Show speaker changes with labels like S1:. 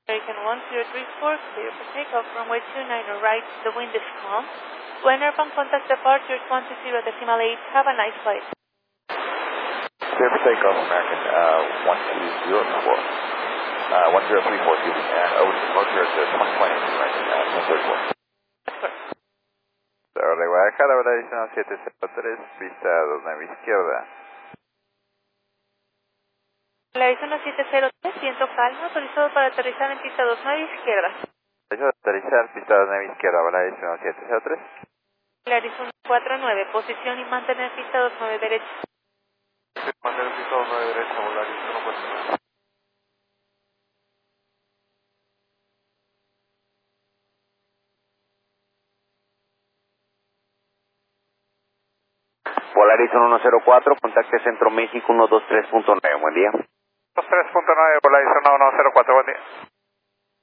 S1: American 1034, clear for takeoff, runway 29 right, the wind is calm. When airplane contact departure 120.8, have a nice flight.
S2: Clear for takeoff, American 1204. 1034, excuse me, and over to departure at 2020, American 1034. Le voy a dejar la verdad 703, pista 29 izquierda.
S1: La ISO 703, viento calmo, autorizado para aterrizar en pista 29 izquierda.
S2: Eso de aterrizar, pista 29 izquierda, ¿verdad? 703.
S1: La ISO 149, posición y mantener pista 29 derecha.
S2: Mantener pista 29 derecha, volar ISO 149.
S3: Polaris 104, contacte Centro México 123.9, buen día.
S2: 123.9, Polaris 104, buen día.